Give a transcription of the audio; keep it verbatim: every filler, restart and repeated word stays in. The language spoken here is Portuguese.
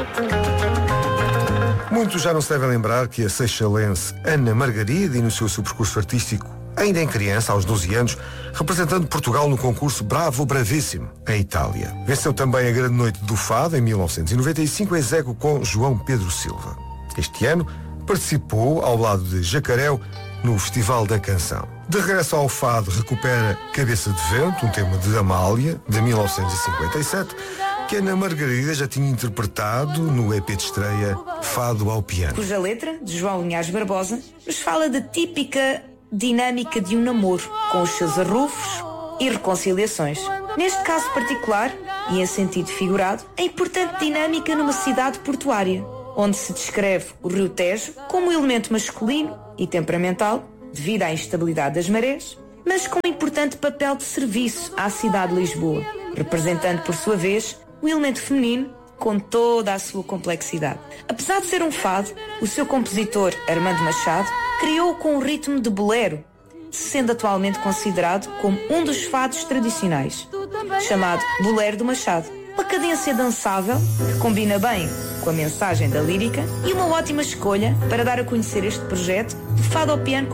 Muitos já não se devem lembrar que a seixalense Ana Margarida iniciou o seu percurso artístico ainda em criança, aos doze anos, representando Portugal no concurso Bravo Bravissimo, em Itália. Venceu também a Grande Noite do Fado, em mil novecentos e noventa e cinco, em execo com João Pedro Silva. Este ano, participou, ao lado de Jacaréu, no Festival da Canção. De regresso ao fado, recupera Cabeça de Vento, um tema de Amália, de mil novecentos e cinquenta e sete, que Ana Margarida já tinha interpretado no E P de estreia Fado ao Piano. Cuja letra, de João Linhares Barbosa, nos fala da típica dinâmica de um namoro, com os seus arrufos e reconciliações. Neste caso particular, e em sentido figurado, a importante dinâmica numa cidade portuária, onde se descreve o Rio Tejo como um elemento masculino e temperamental, devido à instabilidade das marés, mas com um importante papel de serviço à cidade de Lisboa, representando, por sua vez, o elemento feminino com toda a sua complexidade. Apesar de ser um fado, o seu compositor, Armando Machado, criou-o com um ritmo de bolero, sendo atualmente considerado como um dos fados tradicionais, chamado Bolero do Machado. Uma cadência dançável que combina bem com a mensagem da lírica e uma ótima escolha para dar a conhecer este projeto de fado ao piano